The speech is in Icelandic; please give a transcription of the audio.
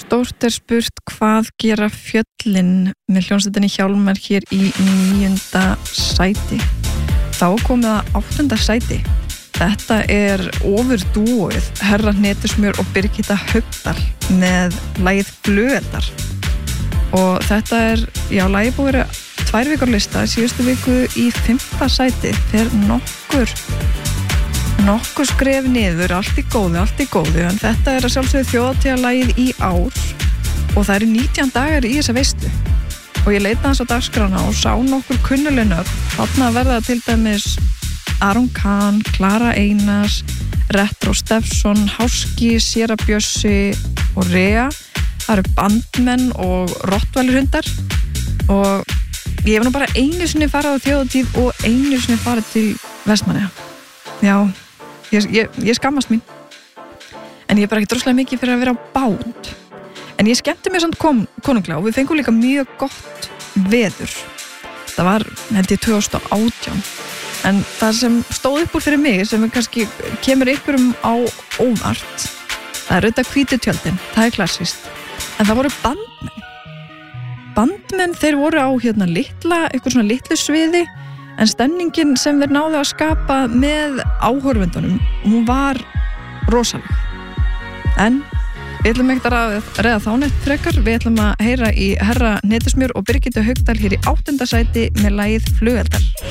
Stórt spurt hvað gera fjöllin með hljómsveitinni Hjálmar hér í 9. sæti. Þá komið að 8. sæti. Þetta ofurdúóið Herra Hnetusmjör og Birgitta Haugdal með lagið Flugeldar. Og þetta lagið búið 2 vikur lista, síðustu viku í 5. sæti. Fer nokkur skref niður, allt í góðu, en þetta að sjálfsögðu þjóðhátíðarlagið í ár og það eru 19 dagar í þessa veislu. Og ég leita hans á dagskrána og sá nokkur kunnuleg nöfn. Þarna verða til dæmis Aron Kahn, Klara Einars, Retro Steffsson, Háski, Séra Bjössi og Rea. Það eru bandmenn og rottweilerhundar og ég hef nú bara einu sinni farið á þjóðhátíð og einu sinni farið til Vestmannaeyja. Já, ég skammast mín. En ég bara ekki droslega mikið fyrir að vera á bát. En ég skemmti mér samt konunglega og við fengum líka mjög gott veður. Það var, held ég, 2018. En það sem stóð upp úr fyrir mig, sem kannski kemur ykkurum á óvart, það auðvitað hvítu tjöldin, það klassískt. En það voru bandmenn, þeir voru á eitthvað svona litlu sviði, en stemningin sem þeir náðu að skapa með áhorfendunum, hún var rosaleg. En við ætlum ekkert að ræða þá neitt frekar, við ætlum að heyra í Herra Hnetusmjör og Birgittu Haugdal hér í 8. sæti með lagið Flugeldar.